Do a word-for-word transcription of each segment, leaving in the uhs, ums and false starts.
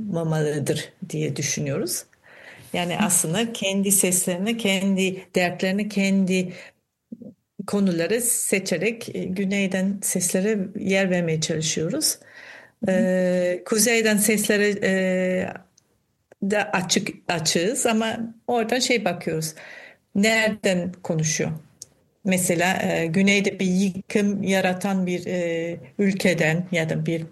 olmamalıdır diye düşünüyoruz. Yani aslında kendi seslerini, kendi dertlerini, kendi konuları seçerek e, güneyden seslere yer vermeye çalışıyoruz. E, kuzeyden seslere e, de açık açığız ama oradan şey bakıyoruz. Nereden konuşuyor? Mesela e, güneyde bir yıkım yaratan bir e, ülkeden ya da bir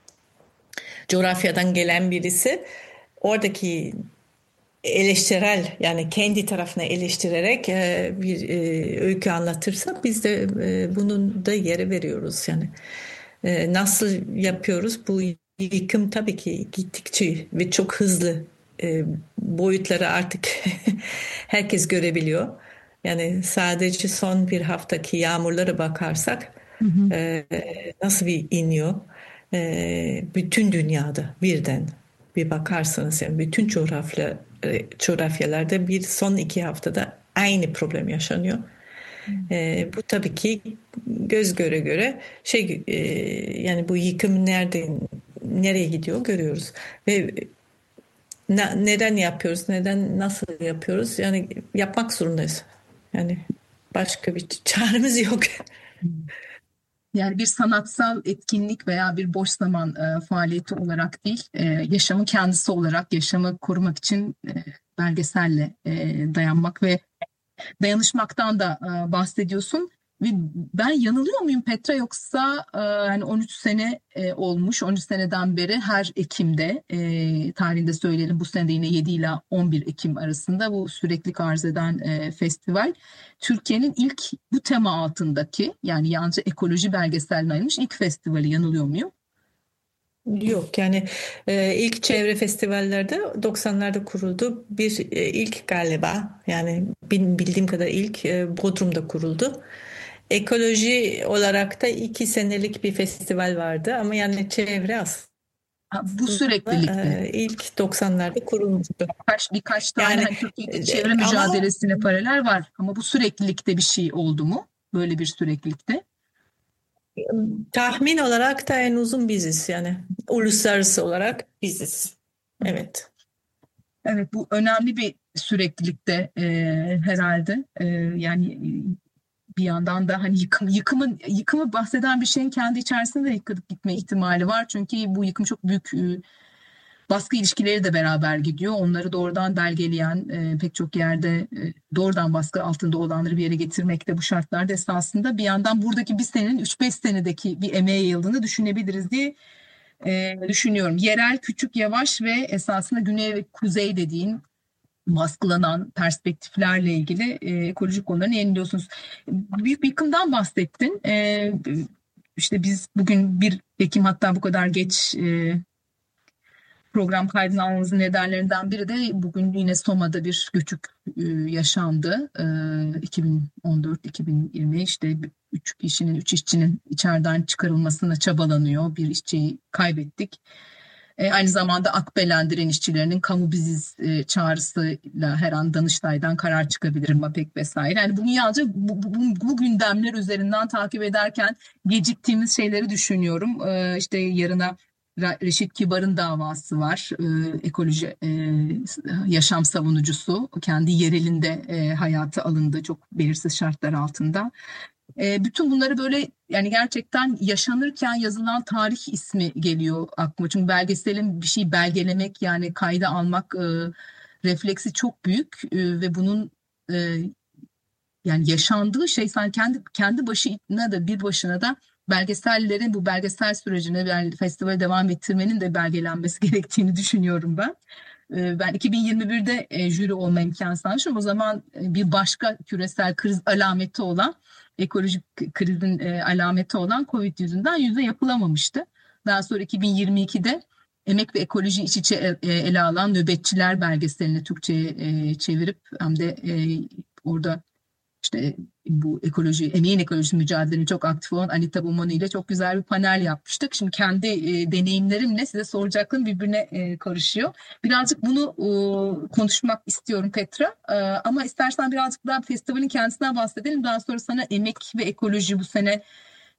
coğrafyadan gelen birisi oradaki eleştirel yani kendi tarafına eleştirerek e, bir e, öykü anlatırsa biz de e, bunun da yeri veriyoruz yani. E, nasıl yapıyoruz? Bu yıkım tabii ki gittikçe ve çok hızlı e, boyutları artık herkes görebiliyor. Yani sadece son bir haftaki yağmurlara bakarsak Hı hı. e, nasıl bir iniyor? E, bütün dünyada birden bir bakarsanız yani bütün coğrafya e, coğrafyalarda bir son iki haftada aynı problem yaşanıyor. E, bu tabii ki göz göre göre şey e, yani bu yıkım nerede nereye gidiyor görüyoruz ve na- neden yapıyoruz, neden nasıl yapıyoruz? Yani yapmak zorundayız. Yani başka bir çaremiz yok. Yani bir sanatsal etkinlik veya bir boş zaman e, faaliyeti olarak değil, e, yaşamın kendisi olarak yaşamı korumak için e, belgeselle e, dayanmak ve dayanışmaktan da e, bahsediyorsun. Ve ben yanılıyor muyum Petra, yoksa e, yani on üç sene e, olmuş, on üç seneden beri her Ekim'de, e, tarihinde söyleyelim, bu sene de yine yedi ile on bir Ekim arasında bu sürekli arz eden e, festival Türkiye'nin ilk bu tema altındaki, yani yalnızca ekoloji belgeseline ayrılmış ilk festivali, yanılıyor muyum? Yok yani e, ilk çevre festivallerde doksanlarda kuruldu. Bir e, ilk galiba yani benim bildiğim kadar ilk e, Bodrum'da kuruldu. Ekoloji olarak da iki senelik bir festival vardı ama yani çevre Ha, bu aslında süreklilikte e, ilk doksanlarda kurulmuştu. birkaç, birkaç tane Yani hani Türkiye'deki çevre e, ama mücadelesine paralel var, ama bu süreklilikte bir şey oldu mu? Böyle bir süreklilikte. tahmin olarak da en uzun biziz yani uluslararası olarak biziz. Evet. Evet, bu önemli bir süreklilikte e, herhalde. E, yani bir yandan da hani yıkım, yıkımın yıkımı bahseden bir şeyin kendi içerisinde de yıkılıp gitme ihtimali var. Çünkü bu yıkım çok büyük e, baskı ilişkileri de beraber gidiyor. Onları doğrudan belgeleyen e, pek çok yerde e, doğrudan baskı altında olanları bir yere getirmek de bu şartlarda esasında bir yandan buradaki bir senenin üç beş senedeki bir emeğe yayıldığını düşünebiliriz diye e, düşünüyorum. Yerel, küçük, yavaş ve esasında güney ve kuzey dediğin baskılanan perspektiflerle ilgili e, ekolojik konularını yeniliyorsunuz. Büyük bir yıkımdan bahsettin. E, işte biz bugün bir Ekim, hatta bu kadar geç e, program kaydını almamızın nedenlerinden biri de bugün yine Soma'da bir göçük e, yaşandı. E, iki bin on dört-iki bin yirmi, işte üç kişinin, üç işçinin içeriden çıkarılmasına çabalanıyor. Bir işçiyi kaybettik. E, aynı zamanda Akbelen direnişçilerinin kamu biziz e, çağrısıyla her an Danıştay'dan karar çıkabilir, MAPEK vesaire. Yani bugün yalnızca bu, bu, bu gündemler üzerinden takip ederken geciktiğimiz şeyleri düşünüyorum. E, işte yarına Reşit Kibar'ın davası var. E, ekoloji e, yaşam savunucusu. Kendi yerelinde e, hayatı alındı çok belirsiz şartlar altında. E, bütün bunları böyle, yani gerçekten yaşanırken yazılan tarih ismi geliyor aklıma. Çünkü belgeselin bir şey belgelemek, yani kayda almak e, refleksi çok büyük e, ve bunun e, yani yaşandığı şey, sen kendi kendi başına da bir başına da belgesellerin, bu belgesel sürecine yani festivale devam ettirmenin de belgelenmesi gerektiğini düşünüyorum ben. Ee, Ben iki bin yirmi birde e, jüri olma imkanı sağlamışım. O zaman e, bir başka küresel kriz alameti olan, ekolojik krizin e, alameti olan Covid yüzünden yüzde yapılamamıştı. Daha sonra iki bin yirmi ikide emek ve ekoloji iç içe e, e, ele alan Nöbetçiler belgeselini Türkçe'ye e, çevirip hem de e, orada işte bu ekoloji, emeğin ekolojisi mücadeleni çok aktif olan Anita Bumani ile çok güzel bir panel yapmıştık. Şimdi kendi e, deneyimlerimle size soracaklarım birbirine e, karışıyor. Birazcık bunu e, konuşmak istiyorum Petra. E, ama istersen birazcık daha festivalin kendisinden bahsedelim. Daha sonra sana emek ve ekoloji bu sene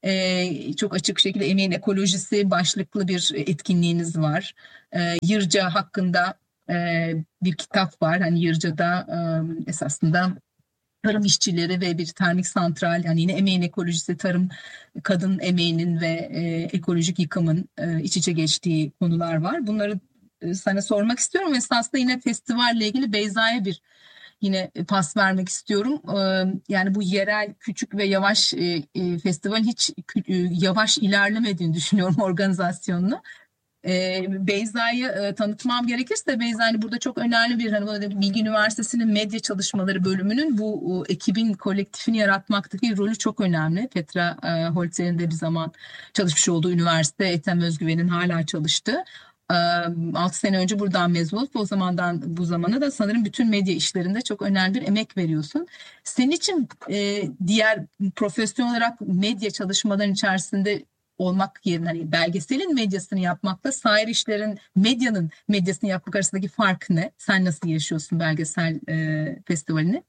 E, çok açık şekilde emeğin ekolojisi başlıklı bir etkinliğiniz var. E, Yırca hakkında e, bir kitap var. Hani Yırca'da e, esasında tarım işçileri ve bir termik santral, yani yine emeğin ekolojisi, tarım, kadın emeğinin ve e, ekolojik yıkımın e, iç içe geçtiği konular var. Bunları e, sana sormak istiyorum. Esasında yine festivalle ilgili Beyza'ya bir yine pas vermek istiyorum. E, yani bu yerel, küçük ve yavaş e, e, festivalin hiç kü- e, yavaş ilerlemediğini düşünüyorum organizasyonunu. E, Beyza'yı e, tanıtmam gerekirse, Beyza hani burada çok önemli bir, hani böyle Bilgi Üniversitesi'nin medya çalışmaları bölümünün bu e, ekibin kolektifini yaratmaktaki rolü çok önemli. Petra e, Holzer'in de bir zaman çalışmış olduğu üniversite, Ethem Özgüven'in hala çalıştığı. E, altı sene önce buradan mezun olup o zamandan bu zamana da sanırım bütün medya işlerinde çok önemli bir emek veriyorsun. Senin için e, diğer profesyonel olarak medya çalışmaların içerisinde olmak yerine hani belgeselin medyasını yapmakla sair işlerin, medyanın medyasını yapmak arasındaki fark ne? Sen nasıl yaşıyorsun belgesel e, festivalini?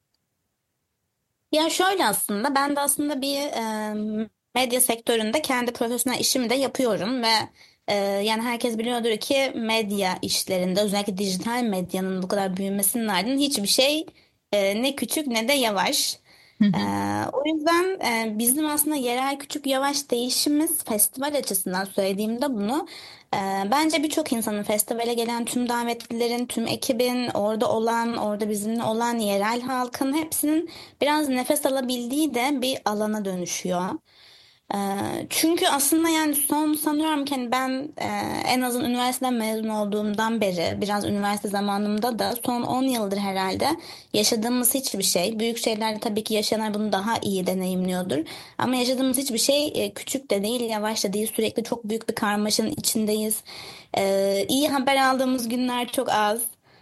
Ya şöyle, aslında ben de aslında bir e, medya sektöründe kendi profesyonel işimi de yapıyorum ve e, yani herkes biliyordur ki medya işlerinde, özellikle dijital medyanın bu kadar büyümesinin ardından hiçbir şey e, ne küçük ne de yavaş. Hı E, hı. O yüzden e, bizim aslında yerel küçük yavaş değişimimiz, festival açısından söylediğimde bunu, e, bence birçok insanın, festivale gelen tüm davetlilerin, tüm ekibin, orada olan, orada bizimle olan yerel halkın hepsinin biraz nefes alabildiği de bir alana dönüşüyor. Ee, Çünkü aslında yani son sanıyorum ki hani ben e, en azından üniversiteden mezun olduğumdan beri, biraz üniversite zamanımda da, son on yıldır herhalde yaşadığımız hiçbir şey, büyük şehirlerde tabii ki yaşayanlar bunu daha iyi deneyimliyordur, ama yaşadığımız hiçbir şey e, küçük de değil, yavaş da değil, sürekli çok büyük bir karmaşanın içindeyiz. Ee, iyi haber aldığımız günler çok az.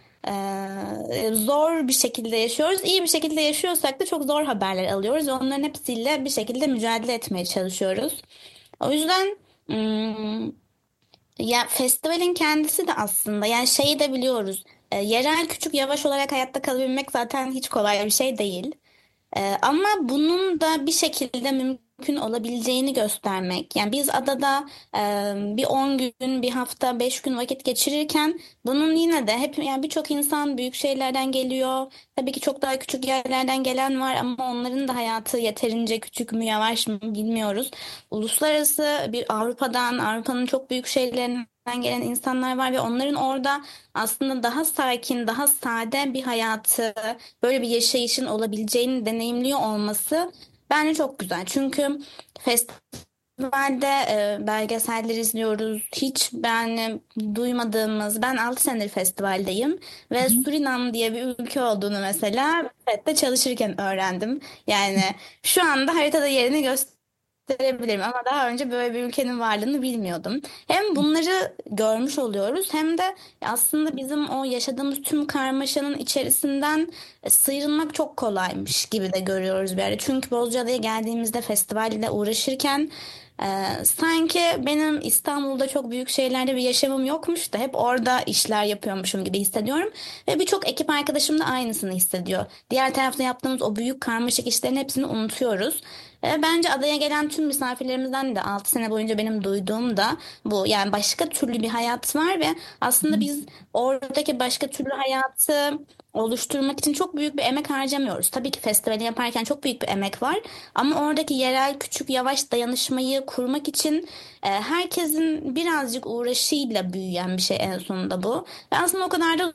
Ee, zor bir şekilde yaşıyoruz. İyi bir şekilde yaşıyorsak da çok zor haberler alıyoruz ve onların hepsiyle bir şekilde mücadele etmeye çalışıyoruz. O yüzden hmm, ya festivalin kendisi de aslında, yani şeyi de biliyoruz. Ee, yerel küçük yavaş olarak hayatta kalabilmek zaten hiç kolay bir şey değil. Ee, ama bunun da bir şekilde mümkün olabileceğini göstermek. Yani biz adada e, bir on gün, bir hafta, beş gün vakit geçirirken bunun yine de hep, yani birçok insan büyük şehirlerden geliyor. Tabii ki çok daha küçük yerlerden gelen var ama onların da hayatı yeterince küçük mü, yavaş mı bilmiyoruz. Uluslararası bir Avrupa'dan, Avrupa'nın çok büyük şehirlerinden gelen insanlar var ve onların orada aslında daha sakin, daha sade bir hayatı, böyle bir yaşayışın olabileceğini deneyimliyor olması bence çok güzel. Çünkü festivalde e, belgeseller izliyoruz. Hiç ben duymadığımız, ben altı senedir festivaldeyim ve Surinam diye bir ülke olduğunu mesela de çalışırken öğrendim. Yani şu anda haritada yerini gösterebilirim ama daha önce böyle bir ülkenin varlığını bilmiyordum. Hem bunları görmüş oluyoruz hem de aslında bizim o yaşadığımız tüm karmaşanın içerisinden e, sıyrılmak çok kolaymış gibi de görüyoruz bir ara. Çünkü Bozcaada'ya geldiğimizde festivalle uğraşırken e, sanki benim İstanbul'da çok büyük şehirlerde bir yaşamım yokmuş da hep orada işler yapıyormuşum gibi hissediyorum. Ve birçok ekip arkadaşım da aynısını hissediyor. Diğer tarafta yaptığımız o büyük karmaşık işlerin hepsini unutuyoruz. E, bence adaya gelen tüm misafirlerimizden de altı sene boyunca benim duyduğum da bu. Yani başka türlü bir hayat var ve aslında biz oradaki başka türlü hayatı oluşturmak için çok büyük bir emek harcamıyoruz. Tabii ki festivali yaparken çok büyük bir emek var. Ama oradaki yerel küçük yavaş dayanışmayı kurmak için e, herkesin birazcık uğraşıyla büyüyen bir şey en sonunda bu. Ve aslında o kadar da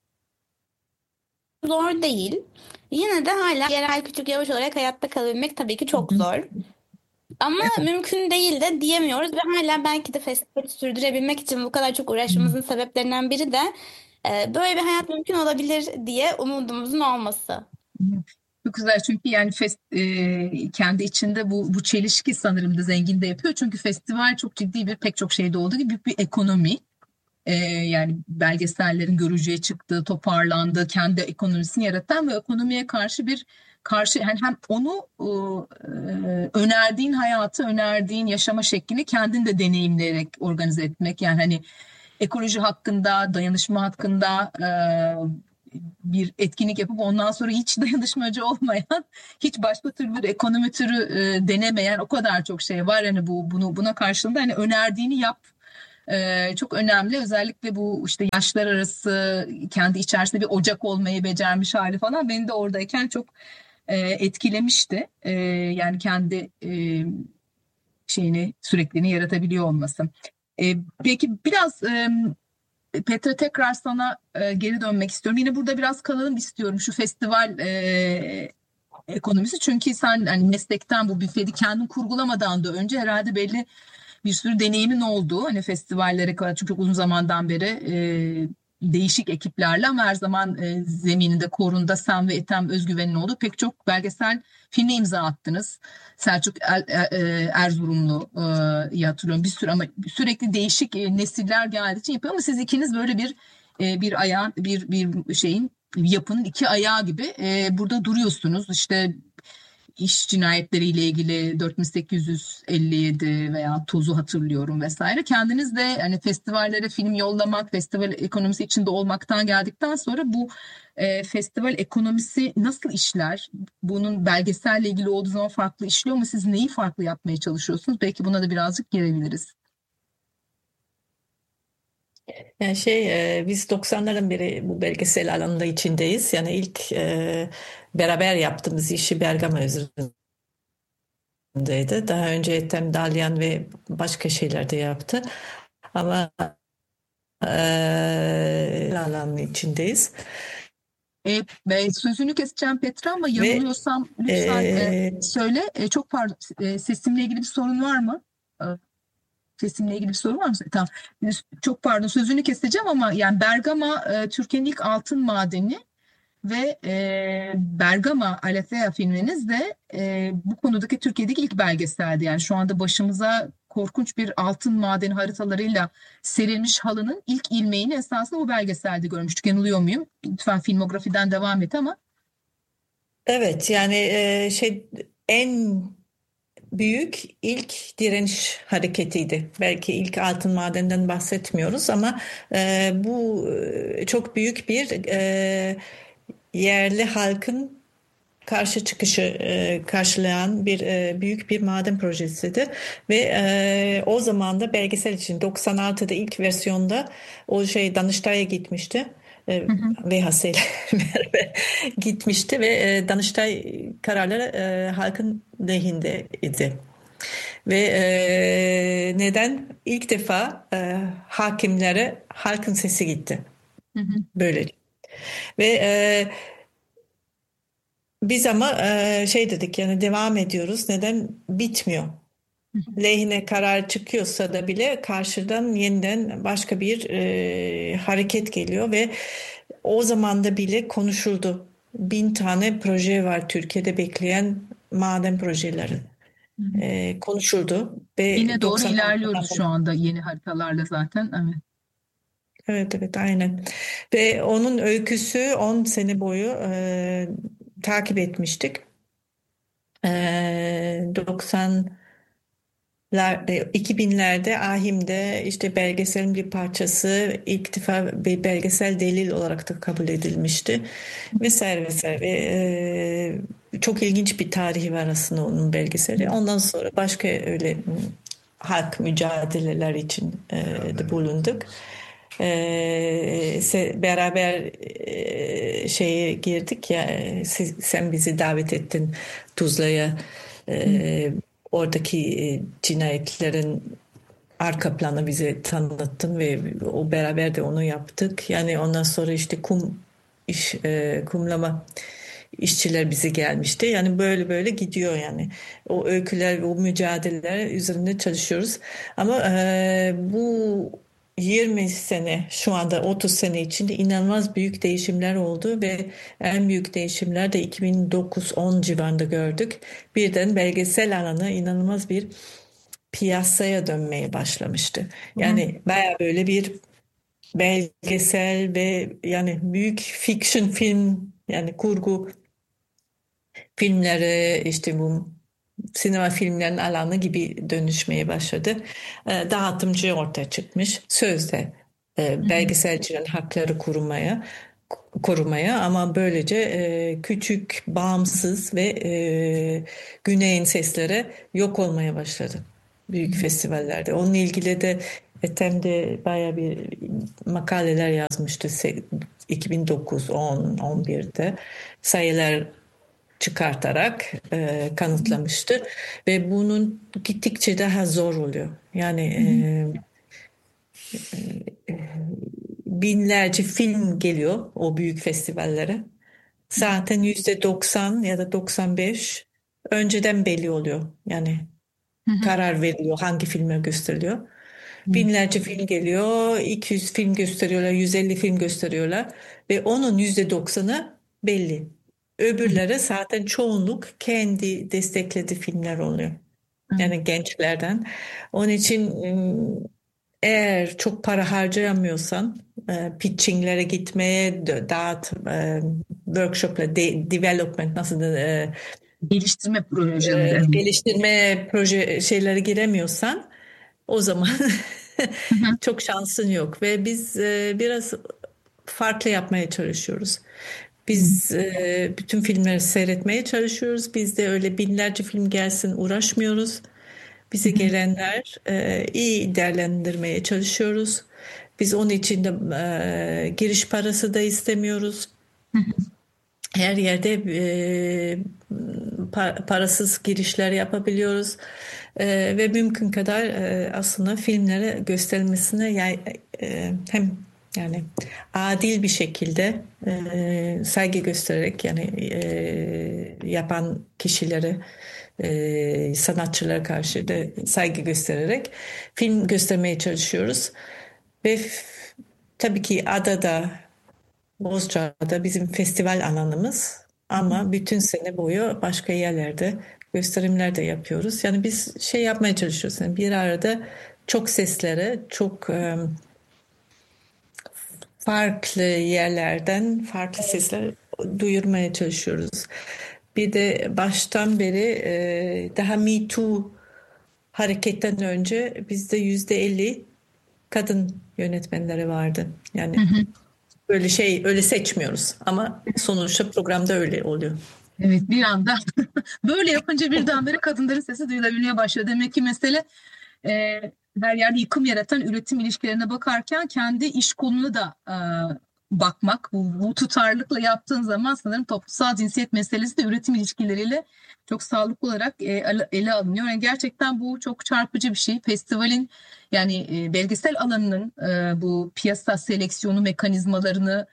zor değil. Yine de hala yerel küçük yavaş olarak hayatta kalabilmek tabii ki çok zor. Ama mümkün değil de diyemiyoruz ve hala belki de festivali sürdürebilmek için bu kadar çok uğraşmamızın sebeplerinden biri de e, böyle bir hayat mümkün olabilir diye umudumuzun olması. Çok güzel, çünkü yani fest, e, kendi içinde bu bu çelişki sanırım da zengin de yapıyor. Çünkü festival çok ciddi bir, pek çok şeyde olduğu gibi büyük bir ekonomi. E, yani belgesellerin görücüye çıktığı, toparlandığı, kendi ekonomisini yaratan ve ekonomiye karşı bir karşı, yani hem onu e, önerdiğin hayatı, önerdiğin yaşama şeklini kendin de deneyimleyerek organize etmek. Yani hani ekoloji hakkında, dayanışma hakkında, bir etkinlik yapıp ondan sonra hiç dayanışmacı olmayan, hiç başka türlü bir ekonomi türü e, denemeyen o kadar çok şey var. Hani bu bunu buna karşılığında hani önerdiğini yap. Ee, çok önemli. Özellikle bu işte yaşlar arası kendi içerisinde bir ocak olmayı becermiş hali falan beni de oradayken çok e, etkilemişti. E, yani kendi e, şeyini sürekliliğini yaratabiliyor olması. E, peki biraz e, Petra tekrar sana e, geri dönmek istiyorum. Yine burada biraz kalalım istiyorum şu festival e, ekonomisi. Çünkü sen hani meslekten bu büfeti kendin kurgulamadan da önce herhalde belli bir sürü deneyimin olduğu hani festivallere kadar çünkü çok uzun zamandan beri e, değişik ekiplerle ama her zaman e, zemininde korunda sen ve Ethem Özgüven'in olduğu pek çok belgesel filme imza attınız. Selçuk Er- Er- e, Erzurumlu e, hatırlıyorum bir sürü ama sürekli değişik e, nesiller geldiği için yapıyor ama siz ikiniz böyle bir e, bir ayağın bir bir şeyin yapının iki ayağı gibi e, burada duruyorsunuz. İşte iş cinayetleriyle ilgili dört bin sekiz yüz elli yedi veya Toz'u hatırlıyorum vesaire. Kendiniz de hani festivallere film yollamak, festival ekonomisi içinde olmaktan geldikten sonra bu e, festival ekonomisi nasıl işler? Bunun belgeselle ilgili olduğu zaman farklı işliyor mu? Siz neyi farklı yapmaya çalışıyorsunuz? Belki buna da birazcık girebiliriz. Yani şey e, biz doksanların beri bu belgesel alanında içindeyiz. Yani ilk e, beraber yaptığımız işi Bergama üzerindeydi. Daha önce Ethem Dalyan ve başka şeyler de yaptı. Ama e, alanın içindeyiz. E, e, sözünü keseceğim Petra ama Ve yanılıyorsam lütfen e, e, söyle. E, çok pardon. E, sesimle ilgili bir sorun var mı? E, Sesimle ilgili bir sorun var mı? Tamam. E, Çok pardon sözünü keseceğim ama yani Bergama e, Türkiye'nin ilk altın madeni ve e, Bergama Alethea filminiz de e, bu konudaki Türkiye'deki ilk belgeseldi. Yani şu anda başımıza korkunç bir altın madeni haritalarıyla serilmiş halının ilk ilmeğini esasında bu belgeselde görmüştük. Yanılıyor muyum? Lütfen filmografiden devam et ama. evet yani e, şey en büyük ilk direniş hareketiydi. Belki ilk altın madeninden bahsetmiyoruz ama e, bu e, çok büyük bir e, yerli halkın karşı çıkışı e, karşılayan bir e, büyük bir maden projesidir ve e, o zaman da belgesel için doksan altıda ilk versiyonda o şey Danıştay'a gitmişti. E, Hı hı. V H S ile beraber gitmişti ve e, Danıştay kararları e, halkın lehindeydi. Ve e, neden? İlk defa e, hakimlere halkın sesi gitti. Hı hı. Böyle. Ve e, biz ama e, şey dedik yani devam ediyoruz. Neden? Bitmiyor. Lehine karar çıkıyorsa da bile karşıdan yeniden başka bir e, hareket geliyor ve o zaman da bile konuşuldu. Bin tane proje var Türkiye'de bekleyen maden projeleri. Hı hı. E, konuşuldu ve Yine doğru doksan altıdan ilerliyoruz şu anda yeni haritalarla zaten. Evet. evet evet aynen ve onun öyküsü on sene boyu e, takip etmiştik. E, doksanlar e, iki binlerde Ahim'de işte belgeselin bir parçası ilk defa bir belgesel delil olarak da kabul edilmişti vesaire vesaire ve e, çok ilginç bir tarihi var aslında onun belgeseli. Ondan sonra başka öyle m, halk mücadeleler için e, de bulunduk. E, se- beraber e, şeye girdik ya e, siz- sen bizi davet ettin Tuzla'ya. E, Oradaki e, cinayetlerin arka planı bize tanıttın ve o beraber de onu yaptık. Yani ondan sonra işte kum iş e, kumlama işçiler bize gelmişti. Yani böyle böyle gidiyor yani. O öyküler, o mücadeleler üzerinde çalışıyoruz. Ama e, bu yirmi sene şu anda otuz sene içinde inanılmaz büyük değişimler oldu ve en büyük değişimler de iki bin dokuz on civarında gördük. Birden belgesel alanı inanılmaz bir piyasaya dönmeye başlamıştı. Hı hı. Yani baya böyle bir belgesel ve yani büyük fiction film yani kurgu filmleri işte bu sinema filmlerinin alanı gibi dönüşmeye başladı. E, dağıtımcı ortaya çıkmış. Sözde e, Hı hı. belgeselcilerin hakları korunmaya korumaya ama böylece e, küçük, bağımsız ve e, güneyin sesleri yok olmaya başladı büyük festivallerde. Onunla ilgili de Ethem de bayağı bir makaleler yazmıştı iki bin dokuz, on, on birde sayılar çıkartarak e, kanıtlamıştı ve bunun gittikçe daha zor oluyor. Yani e, binlerce film geliyor o büyük festivallere. Zaten yüzde doksan ya da doksan beş önceden belli oluyor. Yani karar veriliyor hangi filme gösteriliyor. Binlerce film geliyor, iki yüz film gösteriyorlar, yüz elli film gösteriyorlar ve onun yüzde doksanı belli. Öbürleri zaten çoğunluk kendi desteklediği filmler oluyor. Yani gençlerden. Onun için eğer çok para harcayamıyorsan e, pitchinglere gitmeye, dağıt, e, workshopla, de, development nasıl da, e, Geliştirme projeleri. e, geliştirme proje şeylere giremiyorsan o zaman çok şansın yok ve biz e, biraz farklı yapmaya çalışıyoruz. Biz e, bütün filmleri seyretmeye çalışıyoruz. Biz de öyle binlerce film gelsin uğraşmıyoruz. Bize gelenler e, iyi değerlendirmeye çalışıyoruz. Biz onun için de e, giriş parası da istemiyoruz. Her yerde e, pa- parasız girişler yapabiliyoruz. E, ve mümkün kadar e, aslında filmlere gösterilmesine yay- e, hem yani adil bir şekilde e, saygı göstererek yani e, yapan kişilere e, sanatçılara karşı da saygı göstererek film göstermeye çalışıyoruz. Ve f- tabii ki adada Bozcaada bizim festival alanımız ama bütün sene boyu başka yerlerde gösterimler de yapıyoruz. Yani biz şey yapmaya çalışıyoruz. Yani bir arada çok seslere, çok e, farklı yerlerden farklı sesler duyurmaya çalışıyoruz. Bir de baştan beri e, daha Me Too hareketten önce bizde yüzde elli kadın yönetmenleri vardı. Yani böyle şey öyle seçmiyoruz ama sonuçta programda öyle oluyor. Evet, bir anda böyle yapınca birdenbire kadınların sesi duyulabilmeye başlıyor. Demek ki mesele e, her yerde yıkım yaratan üretim ilişkilerine bakarken kendi iş koluna da e, bakmak. Bu, bu tutarlılıkla yaptığın zaman sanırım toplumsal cinsiyet meselesi de üretim ilişkileriyle çok sağlıklı olarak e, ele, ele alınıyor. Yani gerçekten bu çok çarpıcı bir şey. Festivalin yani e, belgesel alanının e, bu piyasa seleksiyonu mekanizmalarını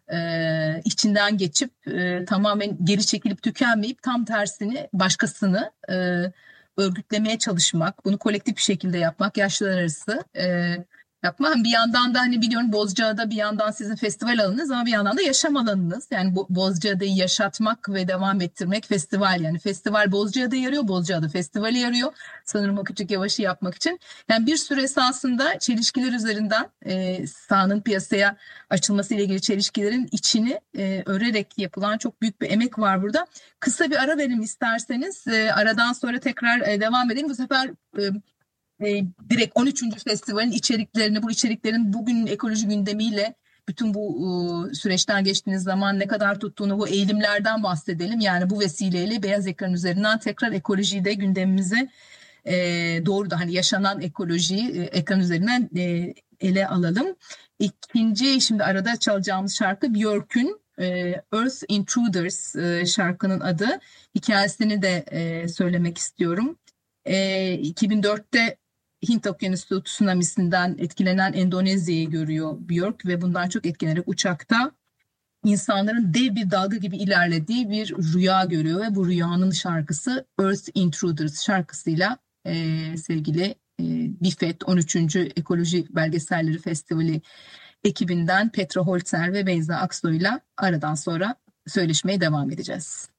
e, içinden geçip e, tamamen geri çekilip tükenmeyip tam tersini başkasını e, örgütlemeye çalışmak, bunu kolektif bir şekilde yapmak, yaşlılar arası e, yapmak. Bir yandan da hani biliyorum Bozcaada bir yandan sizin festival alanınız ama bir yandan da yaşam alanınız. Yani Bo- Bozcaada'yı yaşatmak ve devam ettirmek festival yani. Festival Bozcaada'ya yarıyor, Bozcaada festivali yarıyor. Sanırım o küçük yavaşı yapmak için. Yani bir sürü esasında çelişkiler üzerinden e, sahanın piyasaya açılması ile ilgili çelişkilerin içini e, örerek yapılan çok büyük bir emek var burada. Kısa bir ara verin isterseniz. E, aradan sonra tekrar e, devam edelim. Bu sefer e, e, direkt on üçüncü festivalin içeriklerini, bu içeriklerin bugün ekoloji gündemiyle bütün bu e, süreçten geçtiğiniz zaman ne kadar tuttuğunu, bu eğilimlerden bahsedelim. Yani bu vesileyle beyaz ekran üzerinden tekrar ekolojiyi de gündemimize e, doğru da hani yaşanan ekolojiyi e, ekran üzerinden e, ele alalım. İkinci şimdi arada çalacağımız şarkı Björk'ün e, Earth Intruders e, şarkının adı. Hikayesini de e, söylemek istiyorum. E, iki bin dörtte Hint Okyanusu tsunamisinden etkilenen Endonezya'yı görüyor Björk ve bundan çok etkilenerek uçakta insanların dev bir dalga gibi ilerlediği bir rüya görüyor ve bu rüyanın şarkısı Earth Intruders şarkısıyla e, sevgili e, BİFET on üçüncü Ekoloji Belgeselleri Festivali ekibinden Petra Holzer ve Beyza Aksoy'la aradan sonra söyleşmeye devam edeceğiz.